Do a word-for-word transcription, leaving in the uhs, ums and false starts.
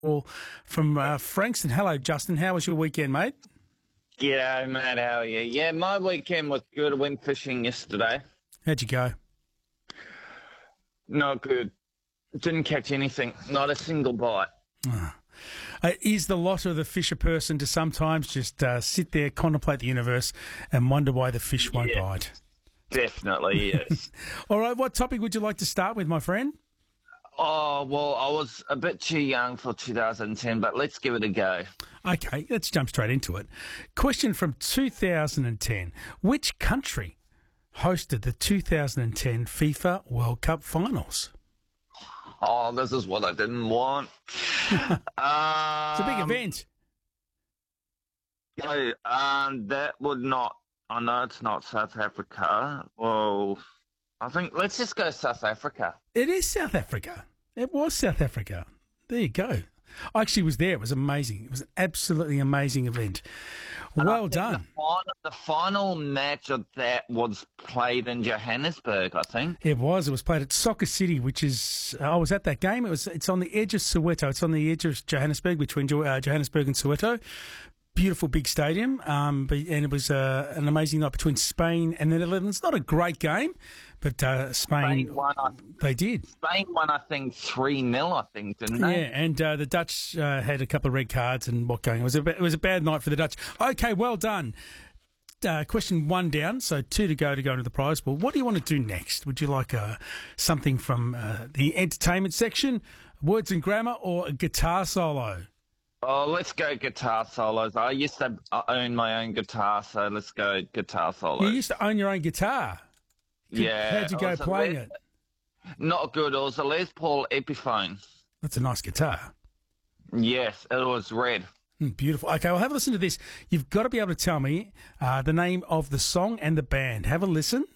Well, from uh, Frankston. Hello, Justin. How was your weekend, mate? G'day, mate. How are you? Yeah, my weekend was good. I went fishing yesterday. How'd you go? Not good. Didn't catch anything. Not a single bite. Uh, is the lot of the fisher person to sometimes just uh, sit there, contemplate the universe, and wonder why the fish won't Yeah. bite? Definitely, yes. All right, what topic would you like to start with, my friend? Oh, well, I was a bit too young for two thousand ten, but let's give it a go. Okay, let's jump straight into it. Question from two thousand ten. Which country hosted the two thousand ten FIFA World Cup finals? Oh, this is what I didn't want. um, It's a big event. No, um, that would not. I know it's not South Africa. Well, I think let's just go South Africa. It is South Africa. It was South Africa. There you go. I actually was there. It was amazing. It was an absolutely amazing event. And I Well think done. The final, the final match of that was played in Johannesburg, I think. It was. It was played at Soccer City, which is. I was at that game. It was. It's on the edge of Soweto. It's on the edge of Johannesburg, between Jo- uh, Johannesburg and Soweto. Beautiful big stadium, um, but, and it was uh, an amazing night between Spain and the Netherlands. Not a great game, but uh, Spain, Spain won, I, they did. Spain won, I think, three nil, I think, didn't Yeah, they? and uh, the Dutch uh, had a couple of red cards and what going. It was a it was a bad night for the Dutch. Okay, well done. Uh, question one down, so two to go to go into the prize pool. What do you want to do next? Would you like uh, something from uh, the entertainment section, words and grammar, or a guitar solo? Oh, let's go guitar solos. I used to own my own guitar, so let's go guitar solos. You used to own your own guitar. Yeah. How'd you it go was a playing Les- it? Not good. It was a Les Paul Epiphone. That's a nice guitar. Yes, it was red. Mm, Beautiful. Okay, well, have a listen to this. You've got to be able to tell me uh, the name of the song and the band. Have a listen.